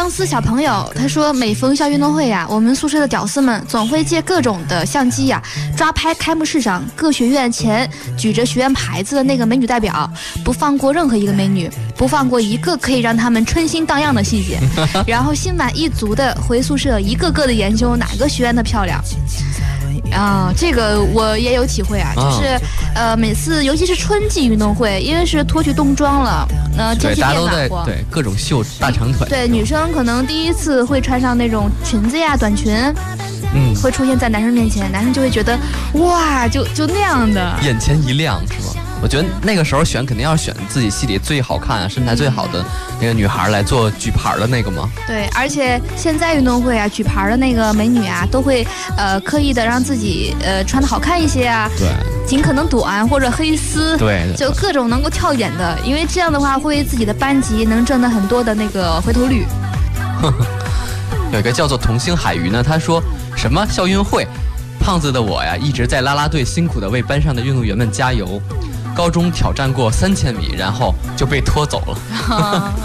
上司小朋友他说，每逢校运动会呀，我们宿舍的屌丝们总会借各种的相机呀，抓拍开幕式上各学院前举着学院牌子的那个美女代表，不放过任何一个美女，不放过一个可以让他们春心荡漾的细节，然后心满意足的回宿舍，一个个的研究哪个学院的漂亮。这个我也有体会啊，就是每次尤其是春季运动会，因为是脱去冬装了，天气变暖和， 对各种秀大长腿， 对女生可能第一次会穿上那种裙子呀、短裙，会出现在男生面前，男生就会觉得哇，就那样的， 眼前一亮，是吧？我觉得那个时候选肯定要选自己系里最好看啊、身材最好的那个女孩来做举牌的那个嘛。 对，而且现在运动会啊，举牌的那个美女啊，都会刻意的让自己穿的好看一些啊， 对， 尽可能短或者黑丝， 对， 就各种能够跳眼的，因为这样的话会为自己的班级能挣到很多的那个回头率。 有一个叫做童星海鱼呢，他说什么校运会，胖子的我呀一直在啦啦队辛苦的为班上的运动员们加油。高中挑战过3000米，然后就被拖走了。